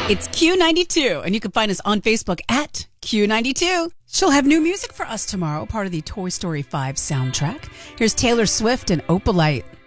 It's Q92, and you can find us on Facebook at Q92. She'll have new music for us tomorrow, part of the Toy Story 5 soundtrack. Here's Taylor Swift and Opalite.